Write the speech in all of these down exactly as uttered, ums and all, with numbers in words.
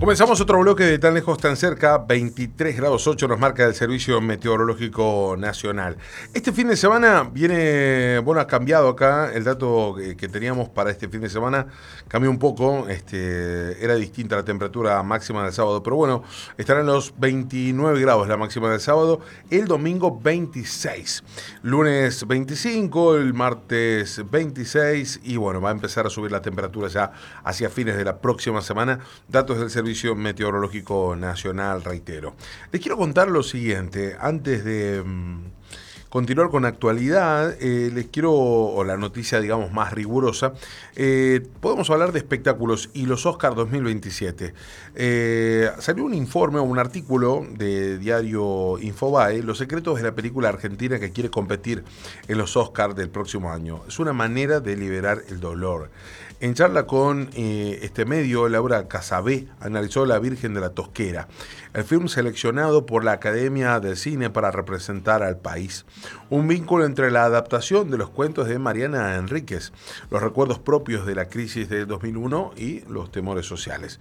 Comenzamos otro bloque de Tan Lejos Tan Cerca. Veintitrés grados ocho nos marca el Servicio Meteorológico Nacional. Este fin de semana viene, bueno, ha cambiado acá el dato que, que teníamos para este fin de semana, cambió un poco, este, era distinta la temperatura máxima del sábado, pero bueno, estarán los veintinueve grados la máxima del sábado, el domingo veintiséis, lunes veinticinco, el martes veintiséis y bueno, va a empezar a subir la temperatura ya hacia fines de la próxima semana. Datos del Servicio Meteorológico Nacional, reitero. Les quiero contar lo siguiente, antes de mmm, continuar con la actualidad, eh, les quiero, o la noticia, digamos, más rigurosa, eh, podemos hablar de espectáculos y los Oscar dos mil veintisiete. Eh, salió un informe, un artículo de diario Infobae, los secretos de la película argentina que quiere competir en los Oscar del próximo año. Es una manera de liberar el dolor. En charla con eh, este medio, Laura Casabé analizó La Virgen de la Tosquera, el film seleccionado por la Academia del Cine para representar al país. Un vínculo entre la adaptación de los cuentos de Mariana Enríquez, los recuerdos propios de la crisis de dos mil uno y los temores sociales.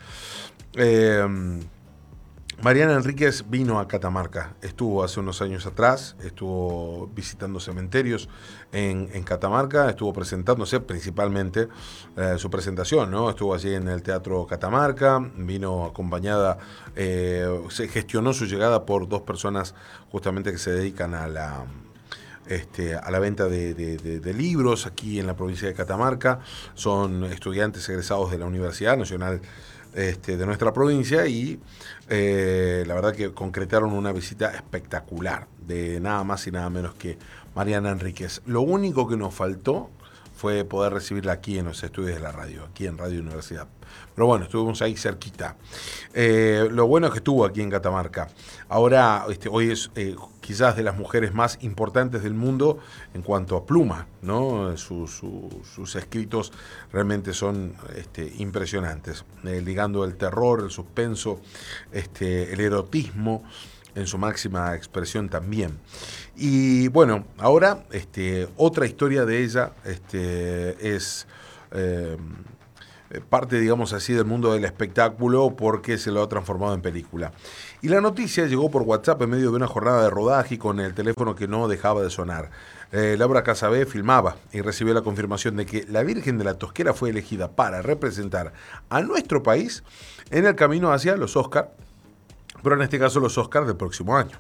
Eh, Mariana Enríquez vino a Catamarca, estuvo hace unos años atrás, estuvo visitando cementerios en, en Catamarca, estuvo presentándose principalmente eh, su presentación, ¿no? Estuvo allí en el Teatro Catamarca, vino acompañada, eh, se gestionó su llegada por dos personas justamente que se dedican a la... Este, a la venta de, de, de, de libros aquí en la provincia de Catamarca. Son estudiantes egresados de la Universidad Nacional este, de nuestra provincia y eh, la verdad que concretaron una visita espectacular de nada más y nada menos que Mariana Enríquez. Lo único que nos faltó fue poder recibirla aquí en los estudios de la radio, aquí en Radio Universidad. Pero bueno, estuvimos ahí cerquita. Eh, lo bueno es que estuvo aquí en Catamarca. Ahora, este, hoy es eh, quizás de las mujeres más importantes del mundo en cuanto a pluma, ¿no? Sus, sus, sus escritos realmente son este, impresionantes, eh, ligando el terror, el suspenso, este, el erotismo, en su máxima expresión también. Y bueno, ahora este, otra historia de ella este, es eh, parte, digamos así, del mundo del espectáculo porque se lo ha transformado en película. Y la noticia llegó por WhatsApp en medio de una jornada de rodaje y con el teléfono que no dejaba de sonar. Eh, Laura Casabé filmaba y recibió la confirmación de que La Virgen de la Tosquera fue elegida para representar a nuestro país en el camino hacia los Oscar, pero en este caso los Oscars del próximo año.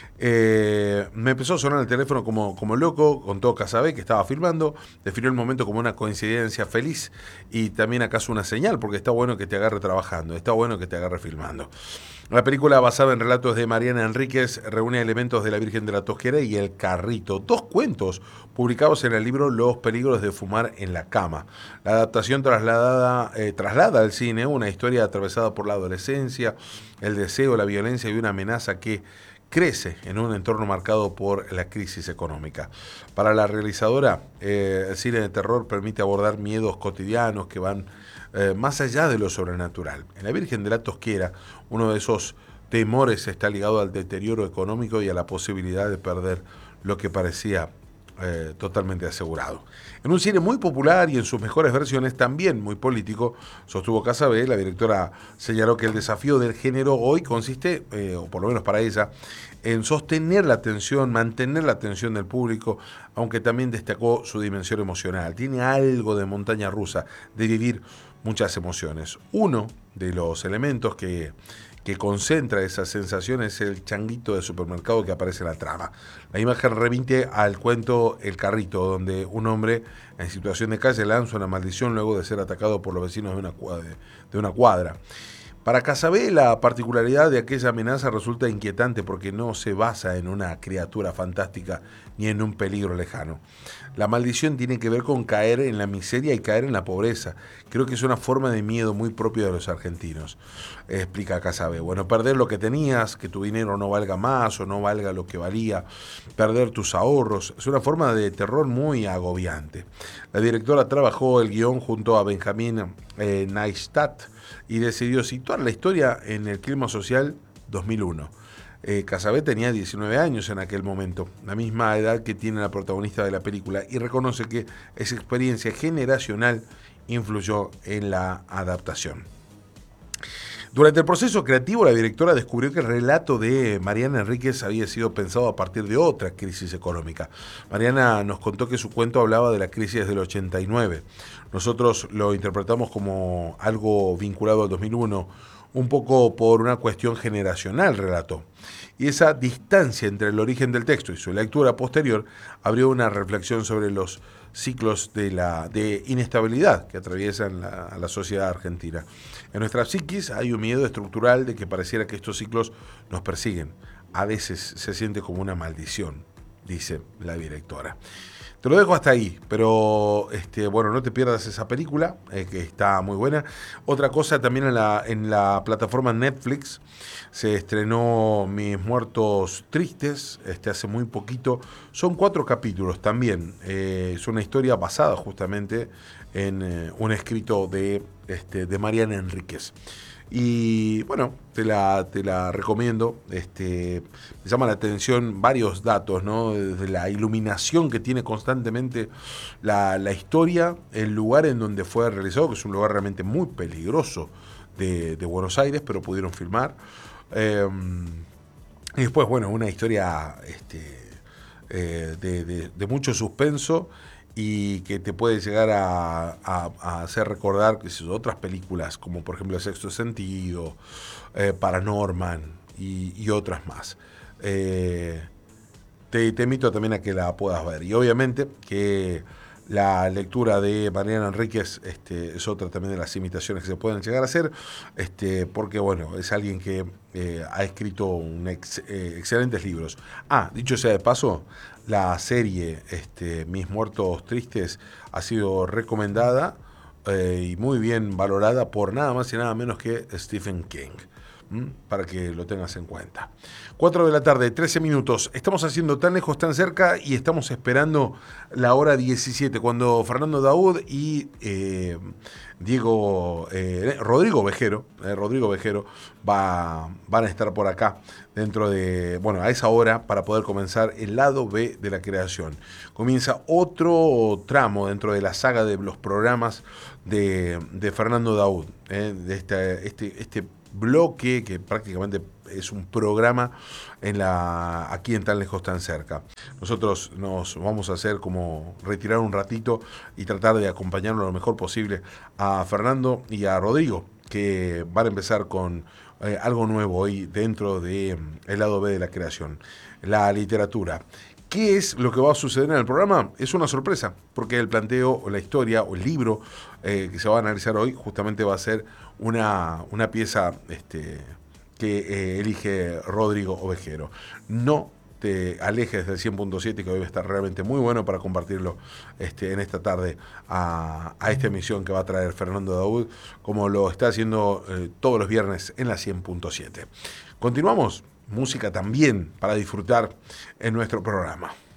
Eh, me empezó a sonar el teléfono como, como loco, contó Casabé que estaba filmando, definió el momento como una coincidencia feliz y también acaso una señal, porque está bueno que te agarre trabajando, está bueno que te agarre filmando. La película, basada en relatos de Mariana Enríquez, reúne elementos de La Virgen de la Tosquera y El Carrito, dos cuentos publicados en el libro Los peligros de fumar en la cama. La adaptación trasladada, eh, traslada al cine una historia atravesada por la adolescencia, el deseo, la violencia y una amenaza que crece en un entorno marcado por la crisis económica. Para la realizadora, eh, el cine de terror permite abordar miedos cotidianos que van eh, más allá de lo sobrenatural. En La Virgen de la Tosquera, uno de esos temores está ligado al deterioro económico y a la posibilidad de perder lo que parecía Eh, totalmente asegurado. En un cine muy popular y en sus mejores versiones también muy político, sostuvo Casabé, la directora señaló que el desafío del género hoy consiste, eh, o por lo menos para ella, en sostener la atención, mantener la atención del público, aunque también destacó su dimensión emocional. Tiene algo de montaña rusa, de vivir muchas emociones. Uno de los elementos que que concentra esas sensaciones es el changuito de supermercado que aparece en la trama. La imagen remite al cuento El Carrito, donde un hombre en situación de calle lanza una maldición luego de ser atacado por los vecinos de una cuadra. De una cuadra. Para Casabé, la particularidad de aquella amenaza resulta inquietante porque no se basa en una criatura fantástica ni en un peligro lejano. La maldición tiene que ver con caer en la miseria y caer en la pobreza. Creo que es una forma de miedo muy propio de los argentinos, explica Casabé. Bueno, perder lo que tenías, que tu dinero no valga más o no valga lo que valía, perder tus ahorros, es una forma de terror muy agobiante. La directora trabajó el guión junto a Benjamín eh, Neistat, y decidió situar la historia en el clima social dos mil uno. Eh, Casabé tenía diecinueve años en aquel momento, la misma edad que tiene la protagonista de la película, y reconoce que esa experiencia generacional influyó en la adaptación. Durante el proceso creativo, la directora descubrió que el relato de Mariana Enríquez había sido pensado a partir de otra crisis económica. Mariana nos contó que su cuento hablaba de la crisis del ochenta y nueve. Nosotros lo interpretamos como algo vinculado al dos mil uno, un poco por una cuestión generacional, relató. Y esa distancia entre el origen del texto y su lectura posterior abrió una reflexión sobre los ciclos de, la, de inestabilidad que atraviesan la, a la sociedad argentina. En nuestra psiquis hay un miedo estructural de que pareciera que estos ciclos nos persiguen. A veces se siente como una maldición, dice la directora. Te lo dejo hasta ahí, pero este, bueno, no te pierdas esa película, eh, que está muy buena. Otra cosa, también en la, en la plataforma Netflix se estrenó Mis Muertos Tristes, este, hace muy poquito. Son cuatro capítulos también. Eh, es una historia basada justamente en eh, un escrito de, este, de Mariana Enríquez. Y bueno, te la, te la recomiendo. Este, me llama la atención varios datos, ¿no? Desde la iluminación que tiene constantemente la, la historia, el lugar en donde fue realizado, que es un lugar realmente muy peligroso de, de Buenos Aires, pero pudieron filmar. Eh, y después, bueno, una historia este, eh, de, de, de mucho suspenso y que te puede llegar a, a, a hacer recordar que otras películas, como por ejemplo El Sexto Sentido, eh, Paranorman y, y otras más. Eh, te, te invito también a que la puedas ver. Y obviamente que la lectura de Mariana Enríquez este, es otra también de las imitaciones que se pueden llegar a hacer, este, porque bueno, es alguien que eh, ha escrito un ex, eh, excelentes libros. Ah, dicho sea de paso, la serie este, Mis Muertos Tristes ha sido recomendada eh, y muy bien valorada por nada más y nada menos que Stephen King. Para que lo tengas en cuenta. cuatro de la tarde, trece minutos. Estamos haciendo Tan Lejos, Tan Cerca y estamos esperando la hora diecisiete, cuando Fernando Daud y eh, Diego, eh, Rodrigo Vejero, eh, Rodrigo Vejero va, van a estar por acá dentro de, bueno, a esa hora para poder comenzar el lado B de la creación. Comienza otro tramo dentro de la saga de los programas de, de Fernando Daud, eh, de este, este, este bloque que prácticamente es un programa en la aquí en Tan Lejos Tan Cerca. Nosotros nos vamos a hacer como retirar un ratito y tratar de acompañarnos lo mejor posible a Fernando y a Rodrigo, que van a empezar con eh, algo nuevo hoy dentro de el lado B de la creación, la literatura. ¿Qué es lo que va a suceder en el programa? Es una sorpresa, porque el planteo, o la historia, o el libro eh, que se va a analizar hoy, justamente va a ser una, una pieza este, que eh, elige Rodrigo Ovejero. No te alejes del cien punto siete, que hoy va a estar realmente muy bueno para compartirlo este, en esta tarde a, a esta emisión que va a traer Fernando Daud, como lo está haciendo eh, todos los viernes en la cien punto siete. Continuamos. Música también para disfrutar en nuestro programa.